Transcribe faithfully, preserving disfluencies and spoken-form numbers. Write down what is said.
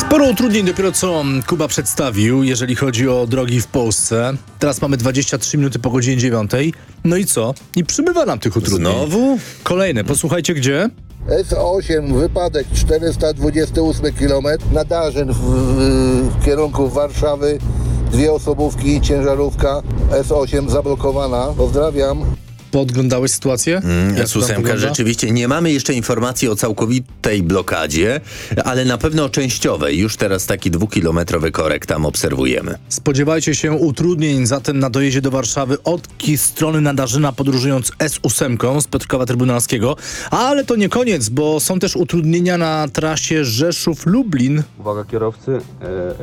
Sporo utrudnień dopiero co Kuba przedstawił, jeżeli chodzi o drogi w Polsce. Teraz mamy dwadzieścia trzy minuty po godzinie dziewiątej. No i co? I przybywa nam tych utrudnień. Znowu? Kolejne. Posłuchajcie gdzie? S osiem, wypadek czterysta dwudziesty ósmy kilometr, Nadarzyn w, w, w kierunku Warszawy, dwie osobówki, ciężarówka, S osiem zablokowana. Pozdrawiam. Podglądałeś sytuację? Mm, Jak to tam Susemka, wygląda? rzeczywiście nie mamy jeszcze informacji o całkowitej blokadzie, ale na pewno częściowej. Już teraz taki dwukilometrowy korek tam obserwujemy. Spodziewajcie się utrudnień zatem na dojeździe do Warszawy od ki- strony Nadarzyna, podróżując S osiem z Piotrkowa Trybunalskiego. Ale to nie koniec, bo są też utrudnienia na trasie Rzeszów-Lublin. Uwaga kierowcy, e,